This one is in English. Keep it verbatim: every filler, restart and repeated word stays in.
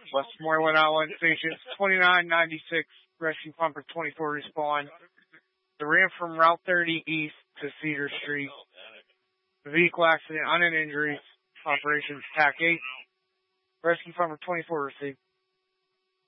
Westmoreland Outlet Station twenty-nine ninety-six, rescue pumper twenty-four respond. The ran from Route thirty east to Cedar Street. The vehicle accident, uninjured injuries. Operations T A C eight. Rescue pumper twenty-four received.